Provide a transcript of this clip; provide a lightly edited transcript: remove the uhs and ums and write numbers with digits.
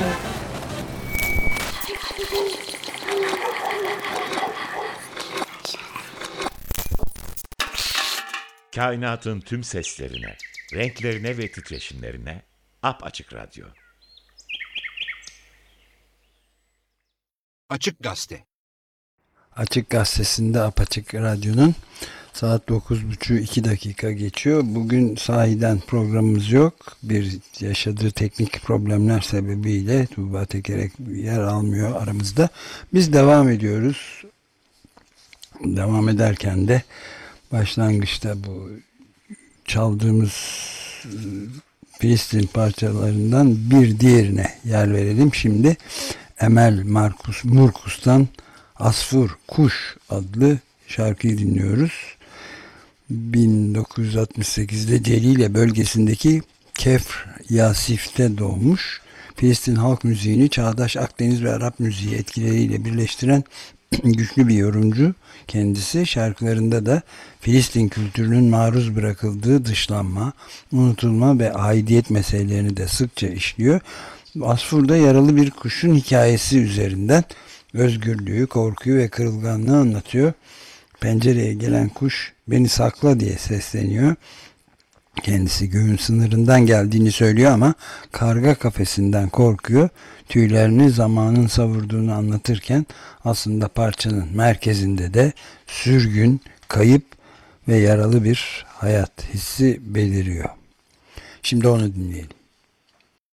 Kainatın tüm seslerine, renklerine ve titreşimlerine Apaçık Radyo. Açık Gazete. Açık Gazetesi'nde Apaçık Radyo'nun saat 9.30 2 dakika geçiyor. Bugün sahiden programımız yok. Bir yaşadığı teknik problemler sebebiyle Tuğba Tekerek yer almıyor aramızda. Biz devam ediyoruz. Devam ederken de başlangıçta bu çaldığımız Filistin parçalarından bir diğerine yer verelim. Şimdi Emel Murkus'tan Asfur Kuş adlı şarkıyı dinliyoruz. 1968'de Celile bölgesindeki Kefr Yasif'te doğmuş. Filistin halk müziğini çağdaş Akdeniz ve Arap müziği etkileriyle birleştiren güçlü bir yorumcu. Kendisi şarkılarında da Filistin kültürünün maruz bırakıldığı dışlanma, unutulma ve aidiyet meselelerini de sıkça işliyor. Asfur'da yaralı bir kuşun hikayesi üzerinden özgürlüğü, korkuyu ve kırılganlığı anlatıyor. Pencereye gelen kuş beni sakla diye sesleniyor. Kendisi göğün sınırından geldiğini söylüyor ama karga kafesinden korkuyor. Tüylerini zamanın savurduğunu anlatırken aslında parçanın merkezinde de sürgün, kayıp ve yaralı bir hayat hissi beliriyor. Şimdi onu dinleyelim.